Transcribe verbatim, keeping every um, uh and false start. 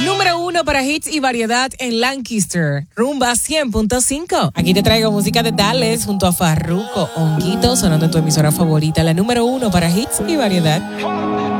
Número uno para hits y variedad en Lancaster. Rumba cien punto cinco. Aquí te traigo música de Dallas junto a Farruko, Honguito, sonando en tu emisora favorita. La número uno para hits y variedad.